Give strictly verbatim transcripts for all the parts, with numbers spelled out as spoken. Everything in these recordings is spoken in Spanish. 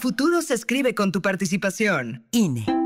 futuro se escribe con tu participación. I N E.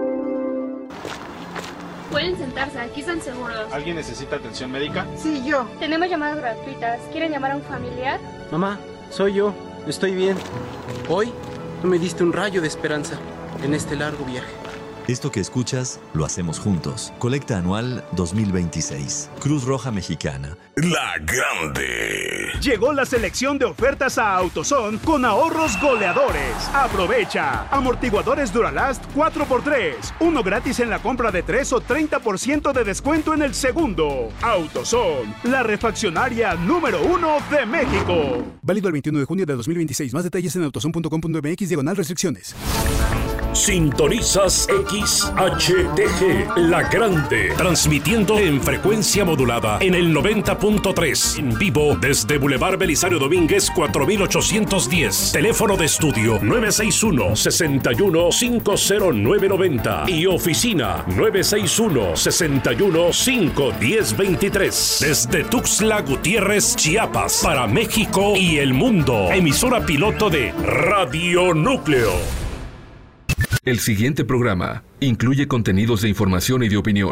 Pueden sentarse, aquí están seguros. ¿Alguien necesita atención médica? Sí, yo. Tenemos llamadas gratuitas. ¿Quieren llamar a un familiar? Mamá, soy yo. Estoy bien. Hoy tú me diste un rayo de esperanza en este largo viaje. Esto que escuchas, lo hacemos juntos. Colecta anual dos mil veintiséis. Cruz Roja Mexicana. La Grande. Llegó la selección de ofertas a AutoZone con ahorros goleadores. Aprovecha. Amortiguadores Duralast cuatro por tres. Uno gratis en la compra de tres o treinta por ciento de descuento en el segundo. AutoZone, la refaccionaria número uno de México. Válido el veintiuno de junio de dos mil veintiséis. Más detalles en autozone punto com punto m x diagonal restricciones. Sintonizas X H T G, La Grande, transmitiendo en frecuencia modulada en el noventa punto tres, en vivo desde Boulevard Belisario Domínguez cuatro mil ochocientos diez, teléfono de estudio nueve seis uno, seis uno cinco cero nueve nueve cero y oficina nueve seis uno, seis uno cinco uno cero dos tres, desde Tuxtla Gutiérrez, Chiapas, para México y el mundo, emisora piloto de Radio Núcleo. El siguiente programa incluye contenidos de información y de opinión.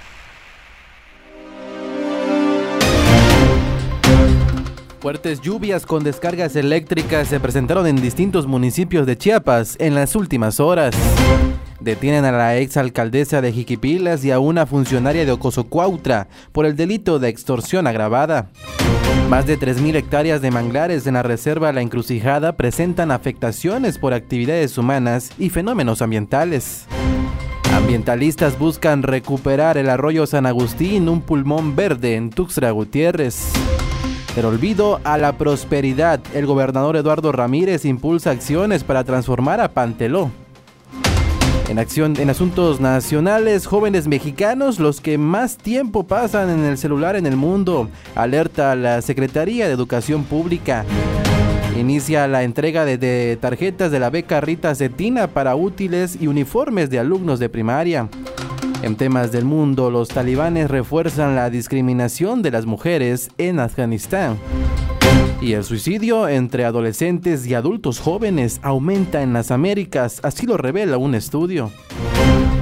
Fuertes lluvias con descargas eléctricas se presentaron en distintos municipios de Chiapas en las últimas horas. Detienen a la exalcaldesa de Jiquipilas y a una funcionaria de Ocosocuautla por el delito de extorsión agravada. Más de tres mil hectáreas de manglares en la reserva La Encrucijada presentan afectaciones por actividades humanas y fenómenos ambientales. Ambientalistas buscan recuperar el arroyo San Agustín, un pulmón verde en Tuxtla Gutiérrez. Del olvido a la prosperidad, el gobernador Eduardo Ramírez impulsa acciones para transformar a Panteló. En acción en asuntos nacionales, jóvenes mexicanos, los que más tiempo pasan en el celular en el mundo, alerta a la Secretaría de Educación Pública. Inicia la entrega de, de tarjetas de la beca Rita Cetina para útiles y uniformes de alumnos de primaria. En temas del mundo, los talibanes refuerzan la discriminación de las mujeres en Afganistán. Y el suicidio entre adolescentes y adultos jóvenes aumenta en las Américas, así lo revela un estudio.